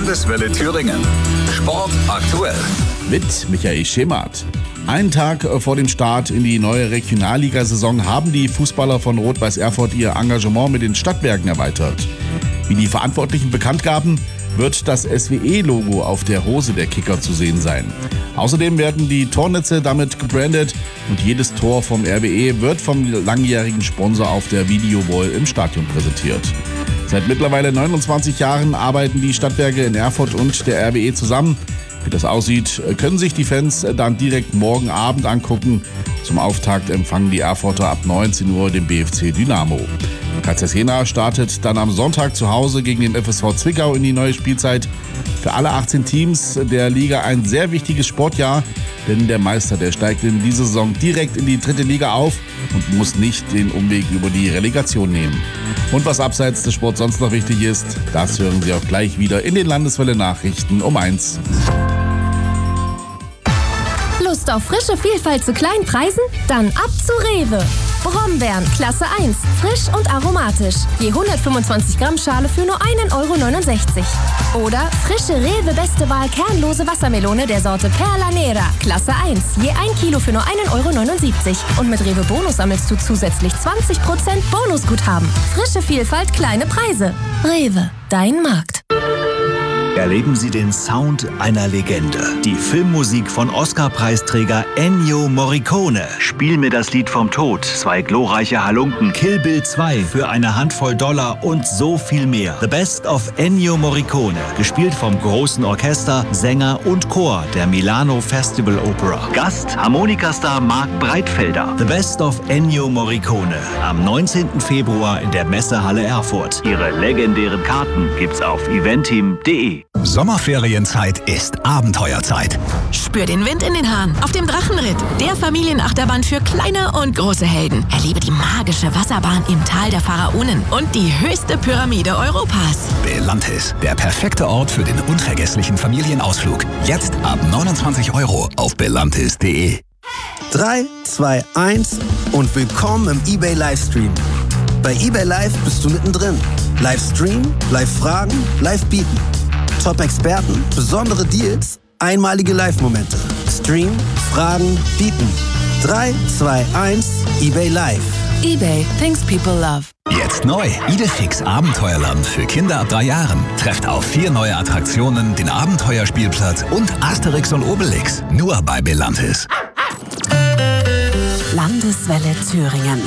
Landeswelle Thüringen. Sport aktuell. Mit Michael Schemert. Einen Tag vor dem Start in die neue Regionalligasaison haben die Fußballer von Rot-Weiß Erfurt ihr Engagement mit den Stadtwerken erweitert. Wie die Verantwortlichen bekannt gaben, wird das SWE-Logo auf der Hose der Kicker zu sehen sein. Außerdem werden die Tornetze damit gebrandet und jedes Tor vom RWE wird vom langjährigen Sponsor auf der Videowall im Stadion präsentiert. Seit mittlerweile 29 Jahren arbeiten die Stadtwerke in Erfurt und der RWE zusammen. Wie das aussieht, können sich die Fans dann direkt morgen Abend angucken. Zum Auftakt empfangen die Erfurter ab 19 Uhr den BFC Dynamo. KZ Jena startet dann am Sonntag zu Hause gegen den FSV Zwickau in die neue Spielzeit. Für alle 18 Teams der Liga ein sehr wichtiges Sportjahr, denn der Meister, der steigt in dieser Saison direkt in die 3. Liga auf und muss nicht den Umweg über die Relegation nehmen. Und was abseits des Sports sonst noch wichtig ist, das hören Sie auch gleich wieder in den Landeswelle-Nachrichten um 1. Lust auf frische Vielfalt zu kleinen Preisen? Dann ab zu Rewe. Brombeeren, Klasse 1, frisch und aromatisch. Je 125 Gramm Schale für nur 1,69 €. Oder frische Rewe Beste Wahl kernlose Wassermelone der Sorte Perla Nera, Klasse 1, je 1 Kilo für nur 1,79 €. Und mit Rewe Bonus sammelst du zusätzlich 20% Bonusguthaben. Frische Vielfalt, kleine Preise. Rewe, dein Markt. Erleben Sie den Sound einer Legende. Die Filmmusik von Oscar-Preisträger Ennio Morricone. Spiel mir das Lied vom Tod, 2 glorreiche Halunken, Kill Bill 2 für eine Handvoll $, und so viel mehr. The Best of Ennio Morricone. Gespielt vom großen Orchester, Sänger und Chor der Milano Festival Opera. Gast Harmonikastar Marc Breitfelder. The Best of Ennio Morricone. Am 19. Februar in der Messehalle Erfurt. Ihre legendären Karten gibt's auf eventim.de. Sommerferienzeit ist Abenteuerzeit. Spür den Wind in den Haaren auf dem Drachenritt, der Familienachterbahn für kleine und große Helden. Erlebe die magische Wasserbahn im Tal der Pharaonen und die höchste Pyramide Europas. Belantis, der perfekte Ort für den unvergesslichen Familienausflug. Jetzt ab 29 € auf belantis.de. 3, 2, 1 und willkommen im eBay Livestream. Bei eBay Live bist du mittendrin. Livestream, Live-Fragen, Live-Bieten. Top-Experten, besondere Deals, einmalige Live-Momente. Stream, Fragen, Bieten. 3, 2, 1, eBay Live. eBay, things people love. Jetzt neu, Idefix Abenteuerland für Kinder ab 3 Jahren. Trefft auf 4 neue Attraktionen, den Abenteuerspielplatz und Asterix und Obelix. Nur bei Belantis. Landeswelle Thüringen.